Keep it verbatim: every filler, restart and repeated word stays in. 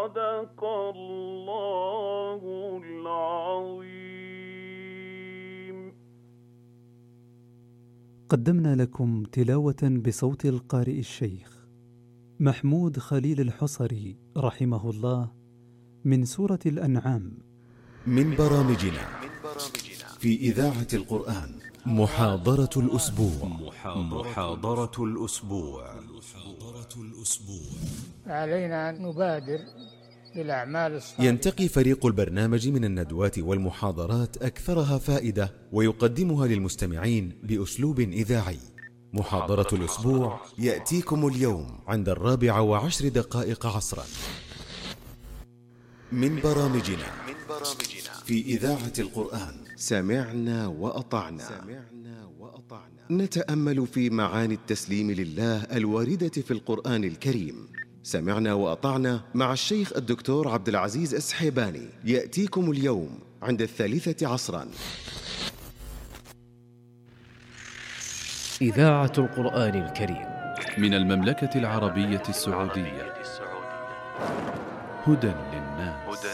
صدق الله العظيم. قدمنا لكم تلاوة بصوت القارئ الشيخ محمود خليل الحصري رحمه الله من سورة الأنعام من برامجنا في إذاعة القرآن محاضرة الأسبوع. محاضرة الأسبوع. علينا أن نبادر بالأعمال الصالحة. ينتقي فريق البرنامج من الندوات والمحاضرات أكثرها فائدة ويقدمها للمستمعين بأسلوب إذاعي. محاضرة الأسبوع يأتيكم اليوم عند الرابعة وعشر دقائق عصرا من برامجنا في إذاعة القرآن. سمعنا وأطعنا. نتأمل في معاني التسليم لله الواردة في القرآن الكريم. سمعنا وأطعنا مع الشيخ الدكتور عبد العزيز السحيباني يأتيكم اليوم عند الثالثة عصرا. إذاعة القرآن الكريم من المملكة العربية السعودية. هدى للناس.